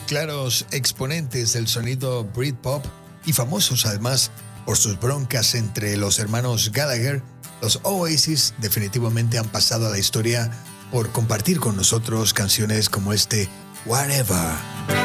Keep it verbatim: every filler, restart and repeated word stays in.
Claros exponentes del sonido Britpop y famosos además por sus broncas entre los hermanos Gallagher, los Oasis definitivamente han pasado a la historia por compartir con nosotros canciones como este Whatever.